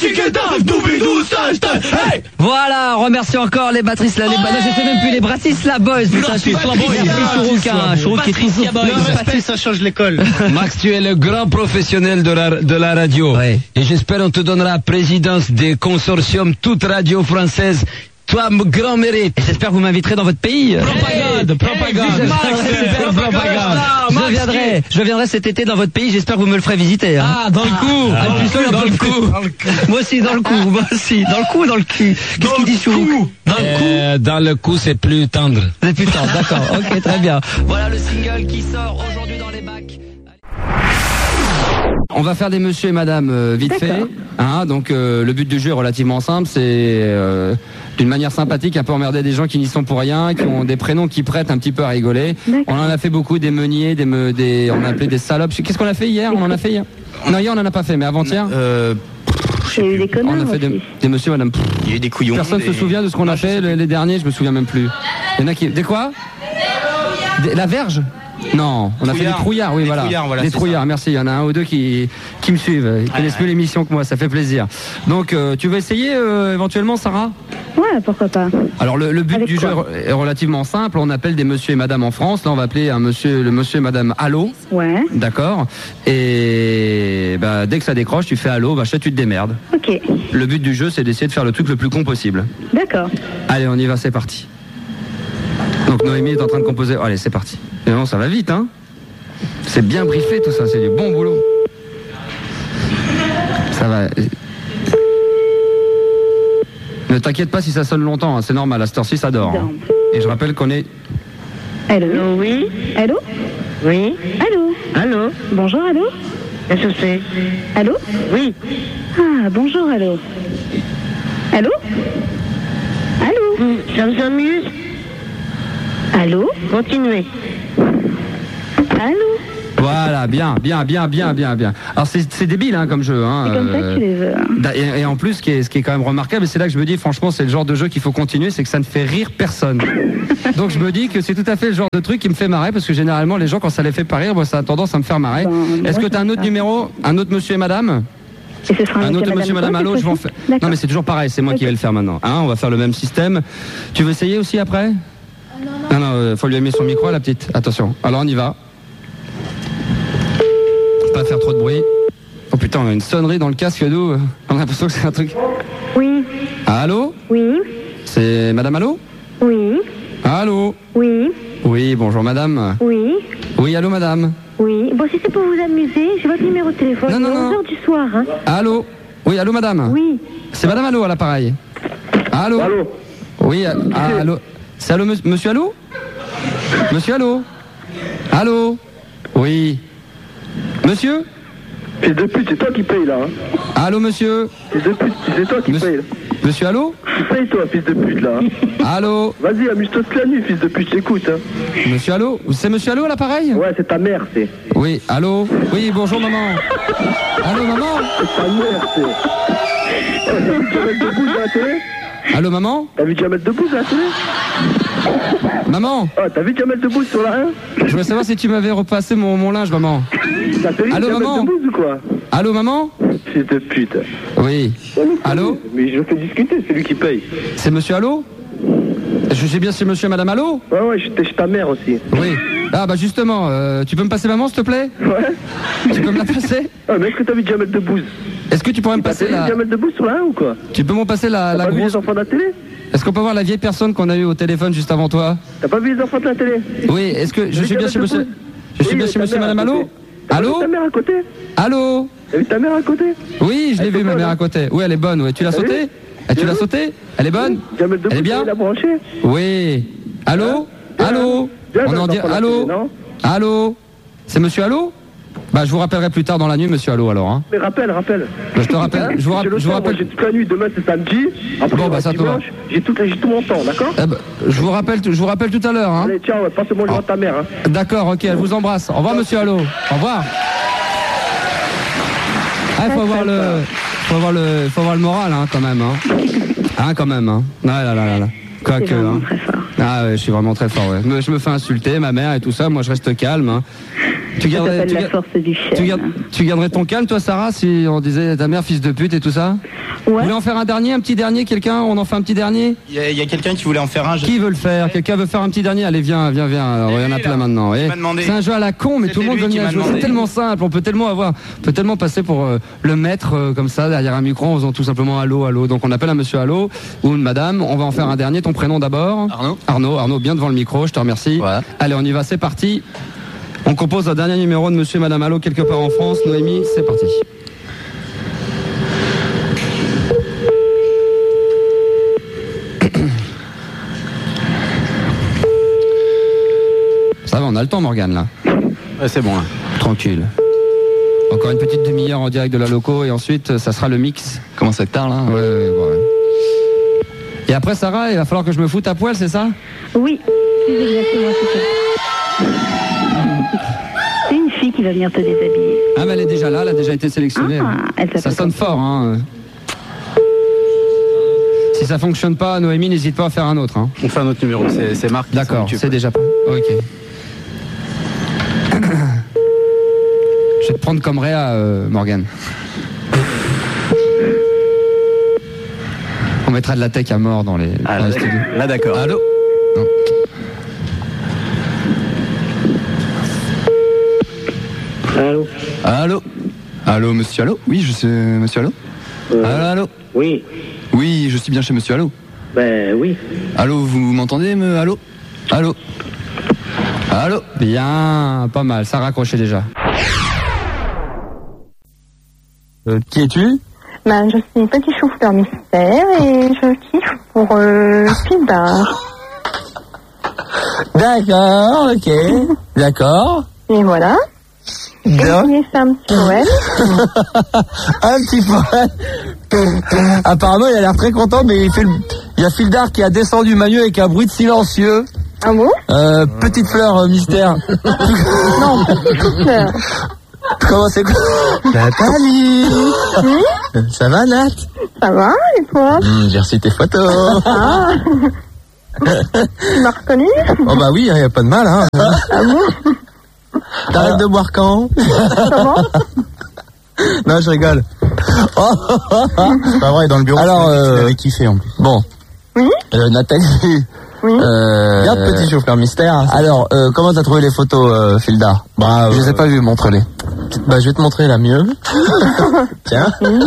Voilà, remercie encore les batteries, là, je sais même plus, les Bratislava Boys. Putain, je suis Chourouk qui est toujours. Respect, ça change l'école. Max, tu es le grand professionnel de la radio. Ouais. Et j'espère on te donnera la présidence des consortiums toute radio française. Toi, grand mérite. Et j'espère que vous m'inviterez dans votre pays. Propagande. Je viendrai cet été dans votre pays, j'espère que vous me le ferez visiter. Hein. Ah, dans le cou. Dans le cou. Moi aussi dans le cou, dans le cul. Qu'est-ce qu'il dit Chourouk? Dans le cou, c'est plus tendre. C'est plus tard, d'accord. Ok, très bien. Voilà le single qui sort aujourd'hui dans les bacs. On va faire des monsieur et madame vite fait. Hein, donc le but du jeu est relativement simple, c'est d'une manière sympathique, un peu emmerder des gens qui n'y sont pour rien, qui ont des prénoms qui prêtent un petit peu à rigoler. On en a fait beaucoup, des meuniers, on a appelé des salopes. Qu'est-ce qu'on a fait hier? On en a fait hier? Non, hier on en a pas fait, mais avant-hier Il y a eu des connards. on a fait des monsieur et madame. Il y a eu des couillons. Personne se souvient de ce qu'on a fait les derniers, je me souviens même plus. Il y en a qui... Des quoi? La verge? Non, on a fait des trouillards, oui, voilà. Des trouillards, merci. Il y en a un ou deux qui me suivent. Ils connaissent mieux l'émission que moi, ça fait plaisir. Donc, tu veux essayer éventuellement, Sarah? Ouais, pourquoi pas. Alors, le but du jeu est relativement simple. On appelle des monsieur et madame en France. Là, on va appeler le monsieur et madame Allô. Ouais. D'accord. Et bah, dès que ça décroche, tu fais Allô, bah, tu te démerdes. Ok. Le but du jeu, c'est d'essayer de faire le truc le plus con possible. D'accord. Allez, on y va, c'est parti. Donc Noémie est en train de composer. Allez, c'est parti. Et non, ça va vite, hein. C'est bien briefé tout ça, c'est du bon boulot. Ça va. Ne t'inquiète pas si ça sonne longtemps, hein. C'est normal, à cette heure-ci ça dort. Hein. Et je rappelle qu'on est... Allô? Oui. Allô? Oui. Allô? Allô? Bonjour, allô? Qu'est-ce que c'est? Allô? Oui. Ah, bonjour, allô? Allô? Allô? Ça vous amuse? Allô? Continuez. Allô? Voilà, bien. Alors c'est débile hein, comme jeu. Hein, C'est comme ça que tu les veux. Et en plus, ce qui est quand même remarquable, et c'est là que je me dis, franchement, c'est le genre de jeu qu'il faut continuer, c'est que ça ne fait rire personne. Donc je me dis que c'est tout à fait le genre de truc qui me fait marrer, parce que généralement, les gens, quand ça les fait pas rire, ça a tendance à me faire marrer. Est-ce que tu as un autre numéro, un autre monsieur et madame? Et ce sera un autre monsieur, madame, allô, je vais en faire. Non, mais c'est toujours pareil, c'est moi qui vais le faire maintenant. Hein, on va faire le même système. Tu veux essayer aussi après? Non, faut lui allumer son micro, la petite. Attention. Alors on y va. Pas faire trop de bruit. Oh putain, on a une sonnerie dans le casque d'eau. On a l'impression que c'est un truc. Oui. Allô? Oui. C'est madame Allô? Oui. Allô? Oui. Oui, bonjour madame. Oui. Oui, allô madame. Oui. Bon, si c'est pour vous amuser, j'ai votre numéro de téléphone. Non. 11h du soir, hein. Allô? Oui, allô madame. Oui. C'est madame Allô à l'appareil. Allô? Allô? Oui, allô? C'est allô, monsieur Allô? Monsieur Allô? Allô? Oui. Monsieur? Fils de pute, c'est toi qui paye là. Hein. Allô monsieur? Fils de pute, c'est toi qui paye. Monsieur Allô? Tu payes toi, fils de pute là. Hein. Allô? Vas-y, amuse-toi toute la nuit, fils de pute, j'écoute. Hein. Monsieur Allô? C'est monsieur Allô à l'appareil? Ouais, c'est ta mère, c'est. Oui, allô? Oui, bonjour maman. Allô maman? C'est ta mère, c'est. Oh, t'as vu Jamel Debbouze à la télé? Allô maman? T'as vu Jamel Debbouze à la télé? Maman? Oh, t'as vu Jamel Debbouze sur la 1? Je voulais savoir si tu m'avais repassé mon linge, maman. T'as fait allô Jamel maman? Debbouze ou quoi? Allô maman? Fils de pute. Oui. Allô? Mais je fais discuter, c'est lui qui paye. C'est monsieur Allô? Je sais bien si monsieur et madame Allô? Ouais, j'étais chez ta mère aussi. Oui. Ah bah justement, tu peux me passer maman s'il te plaît? Ouais. Tu peux me la passer? Ah, mais est-ce que t'as vu Jamel Debbouze? Est-ce que tu pourrais me passer la... Jamel Debbouze sur la 1 ou quoi? Tu peux m'en passer la T'as pas vu les enfants de la télé? Est-ce qu'on peut voir la vieille personne qu'on a eue au téléphone juste avant toi? T'as pas vu les enfants de la télé? Oui, est-ce que je suis bien chez monsieur? Je suis bien chez monsieur et madame Allô? Allô? T'as vu ta mère à côté? Allô? T'as vu ta mère à côté? Oui, je l'ai vu ma mère à côté. Oui, elle est bonne, ouais. Tu l'as sauté? Tu l'as sauté? Elle est bonne? Elle est bien? Oui. Allô? Allô? On en dit allô? Allô? C'est monsieur Allô? Bah, je vous rappellerai plus tard dans la nuit, monsieur Allô, alors. Hein. Mais rappelle. Bah, je te rappelle. Je vous rappelle. J'ai toute la nuit, demain c'est samedi. Après, bon, bah, ça te va. J'ai tout mon temps, d'accord? Eh bah, je vous rappelle tout à l'heure. Hein. Allez, tiens, passe-moi le nom de ta mère. Hein. D'accord, ok, elle vous embrasse. Au revoir, monsieur Allô. Au revoir. Ah, il faut avoir le moral, hein, quand même. Hein, quand même. Hein. Ah là. Quoique. Hein. Ah ouais, je suis vraiment très fort, ouais. Je me fais insulter, ma mère et tout ça, moi je reste calme. Hein. Tu garderais, la force du chêne. Tu garderais ton calme, toi, Sarah, si on disait ta mère, fils de pute et tout ça? Ouais. Vous voulez en faire un petit dernier, quelqu'un? On en fait un petit dernier? Il y a quelqu'un qui voulait en faire un. Qui veut le faire? Quelqu'un veut faire un petit dernier? Allez, viens. Alors, il y en a plein maintenant. C'est un jeu à la con, mais tout le monde veut venir jouer. C'est tellement simple. On peut tellement passer pour le maître comme ça derrière un micro en faisant tout simplement allô. Donc on appelle un monsieur allô ou une madame. On va en faire un dernier. Ton prénom d'abord? Arnaud, bien devant le micro. Je te remercie. Ouais. Allez, on y va. C'est parti. On compose un dernier numéro de monsieur et madame allô quelque part en France. Noémie, c'est parti. Ça va, on a le temps, Morgane, là. Ouais, c'est bon, là. Tranquille. Encore une petite demi-heure en direct de la loco et ensuite, ça sera le mix. Comment ça tard, là? Ouais. Et après, Sarah, il va falloir que je me foute à poil, c'est ça? Oui, c'est exactement ça. C'est une fille qui va venir te déshabiller. Ah, mais elle est déjà là, elle a déjà été sélectionnée. Ça sonne fort, hein. Si ça fonctionne pas, Noémie, n'hésite pas à faire un autre. Hein. On fait un autre numéro, c'est Marc. D'accord, c'est déjà pas. Ok. Je vais te prendre comme Réa, Morgane. On mettra de la tech à mort dans les studios. Là, d'accord. Allô? Non. Allô, monsieur Allô? Oui, je suis monsieur Allô? Allô? Oui. Oui, je suis bien chez monsieur Allô. Ben oui. Allô, vous m'entendez, Allô? Allô? Bien, pas mal, ça raccrochait déjà. Qui es-tu? Ben, je suis Petit Chou-Fleur Mystère et je kiffe pour Pildar. D'accord, ok. D'accord. Et voilà. Et je lui ai fait un petit poème. Un petit poème. Apparemment, il a l'air très content, mais il y a Pildar qui a descendu Manu avec un bruit de silencieux. Ah bon? Petite fleur mystère. Non, Petite Fleur. Comment c'est quoi? Nathalie. Oui? Ça va, Nat? Ça va, et toi? J'ai reçu tes photos. Ah. Tu m'as reconnu? Oh bah oui, y a pas de mal, hein. Ah bon? T'arrêtes de boire quand? Comment? Non, je rigole. C'est pas vrai, dans le bureau. Alors, tu l'avais kiffé en plus. Bon. Oui? Nathalie. Oui. Regarde, Petit Chou-Fleur Mystère. Alors, comment t'as trouvé les photos, Fildar? Bah, je les ai pas vues, montre-les. Bah, je vais te montrer la mieux. Tiens.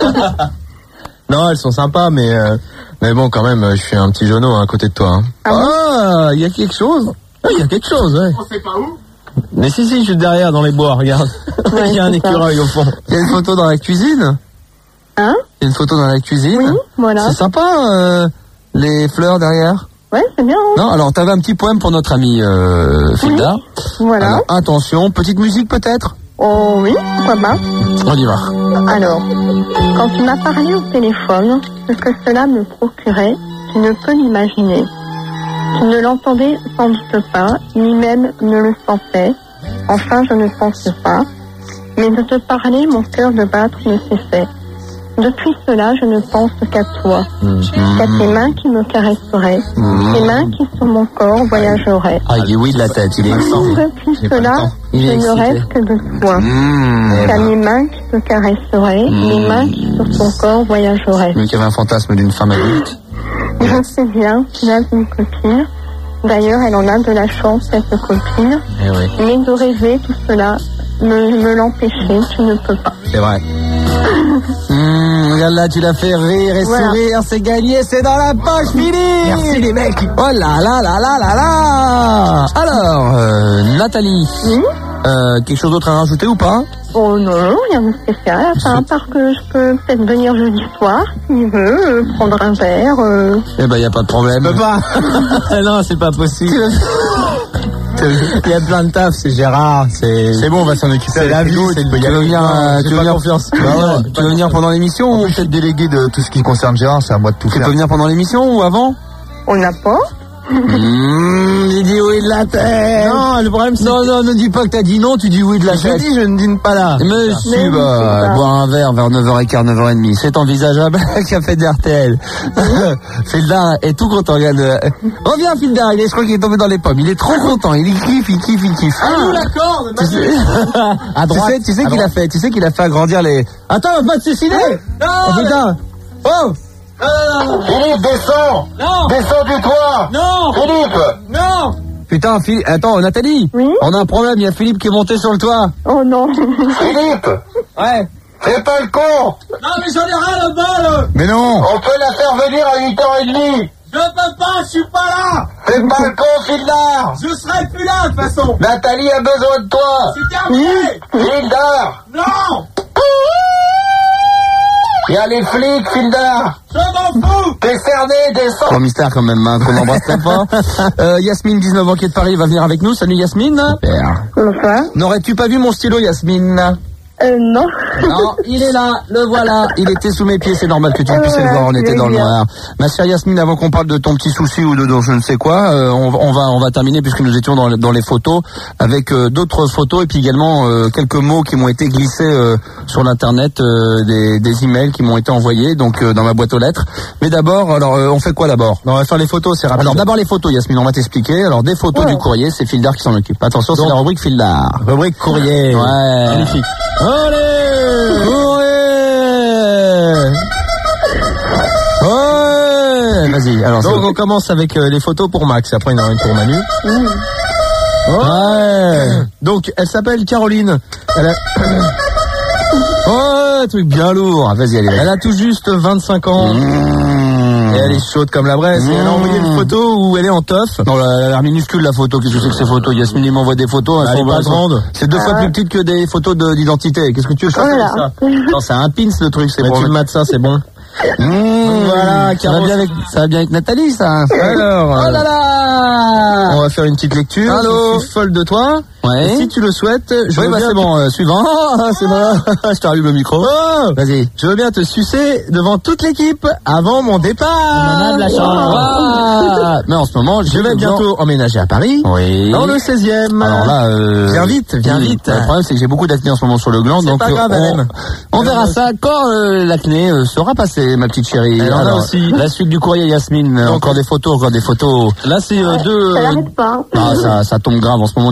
Non, elles sont sympas, mais bon, quand même, je suis un petit genou à côté de toi. Hein. Ah, il y a quelque chose. Il y a quelque chose, ouais. On sait pas où? Mais si, je suis derrière, dans les bois, regarde. Il y a un écureuil au fond. Il y a une photo dans la cuisine. Hein? Il y a une photo dans la cuisine. Oui, voilà. C'est sympa, les fleurs derrière. Ouais, c'est bien. Hein? Non, alors t'avais un petit poème pour notre ami Fildar. Oui, voilà. Alors, attention, petite musique peut-être? Oh oui, pourquoi pas? On y va. Alors, quand tu m'as parlé au téléphone, ce que cela me procurait, tu ne peux l'imaginer. Tu ne l'entendais sans doute pas, ni même ne le sentais. Enfin, je ne pense pas. Mais de te parler, mon cœur de battre ne cessait. Depuis cela, je ne pense qu'à toi. Qu'à tes mains qui me caresseraient. Tes mains qui sur mon corps voyageraient. Ah, il est oui de la tête, il est excité. Depuis cela, je ne rêve que de toi. Qu'à mes mains qui te caresseraient. Mes mains qui sur ton corps voyageraient. Mais qu'il y avait un fantasme d'une femme adulte. Je sais bien, tu as une copine. D'ailleurs, elle en a de la chance, cette copine. Eh oui. Mais de rêver tout cela, me l'empêcher, tu ne peux pas. C'est vrai. Regarde là, tu l'as fait rire et sourire, c'est gagné, c'est dans la poche, Philippe. Merci les mecs. Oh là là là là là là. Alors, Nathalie, quelque chose d'autre à rajouter ou pas? Oh non, rien de spécial, à part que je peux peut-être venir jeudi soir, s'il veut, prendre un verre. Eh ben, y a pas de problème. Je peux pas. Non, c'est pas possible. Il y a plein de taf, c'est Gérard, c'est bon, on va s'en occuper. C'est la vie, tu veux venir confiance. Tu veux venir pendant l'émission ou peut-être délégué de tout ce qui concerne Gérard, c'est à moi de tout faire. Tu peux venir pendant l'émission ou avant? On n'a pas. Il J'ai dit oui de la tête. Non, le problème c'est... Non, ne dis pas que t'as dit non, tu dis oui de la tête. Je dis, je ne dîne pas là. Monsieur, boire un verre vers 9h15, 9h30, c'est envisageable. Café d'RTL. Fildar est tout content, regarde. Reviens, Fildar, je crois qu'il est tombé dans les pommes. Il est trop content, il kiffe. Ah, nous la corde, à droite. Tu sais qu'il a fait agrandir les... Attends, va te suicider. Non, putain. Oh. Philippe, descends. Non. Descends du toit. Non. Philippe. Non. Putain, attends, Nathalie. Oui. On a un problème, il y a Philippe qui est monté sur le toit. Oh non. Philippe. Ouais. Fais pas le con. Non, mais j'en ai ras le bol. Mais non. On peut la faire venir à 8h30. Je peux pas, je suis pas là. Fais pas le con, Fildar. Je serai plus là, de toute façon. Nathalie a besoin de toi. C'est terminé. Fildar. Non. Il y a les flics, Fildar. Je m'en fous. T'es cerné, descends. Grand mystère quand même, hein, qu'on embrasse très fort. Yasmine, 19 ans, qui est de Paris, va venir avec nous. Salut Yasmine. Super. Bonsoir. N'aurais-tu pas vu mon stylo, Yasmine? Non. Non, il est là, le voilà. Il était sous mes pieds, c'est normal que tu puisses le voir, on était dans le noir. Ma chère Yasmine, avant qu'on parle de ton petit souci ou de je ne sais quoi, on va terminer puisque nous étions dans les photos avec d'autres photos et puis également quelques mots qui m'ont été glissés sur l'internet, des emails qui m'ont été envoyés donc dans ma boîte aux lettres. Mais d'abord, alors on fait quoi d'abord? On va faire les photos, c'est rapide. Alors d'abord les photos, Yasmine, on va t'expliquer. Alors des photos du courrier, c'est Fildar qui s'en occupe. Attention, c'est la rubrique Fildar. Rubrique courrier. Ouais. Magnifique. Allez, ouais. Vas-y. Alors donc on commence avec les photos pour Max. Après il y en aura une pour Manu. Ouais. Donc elle s'appelle Caroline. Elle a... Ouais, truc bien lourd. Vas-y, allez. Elle a tout juste 25 ans. Et elle est chaude comme la braise. Et elle a envoyé une photo où elle est en teuf. Non, elle a l'air minuscule la photo. Qu'est-ce que c'est que ces photos? Yasmine, il m'envoie des photos. Elle est pas grande. C'est 2 fois plus petite que des photos d'identité. Qu'est-ce que tu veux faire avec ça? Non, c'est un pins le truc. C'est mais bon. tu me mates ça, c'est bon. Voilà, ça va bien avec Nathalie, ça. Alors, oh là là, on va faire une petite lecture. Allô. Je suis folle de toi. Ouais. Et si tu le souhaites, je veux bien c'est bon. Suivant. C'est bon. Je t'arrive le micro. Oh, vas-y. Je veux bien te sucer devant toute l'équipe avant mon départ. De la chance. Mais en ce moment, je vais bientôt emménager à Paris. Oui. Dans le 16e. Alors là, viens vite. Le problème, c'est que j'ai beaucoup d'acné en ce moment sur le gland, donc pas grave, on verra ça quand l'acné sera passé, ma petite chérie. Alors, aussi. La suite du courrier, Yasmine. Encore des photos. Là, c'est Ça n'arrête pas. Ah, ça tombe grave en ce moment.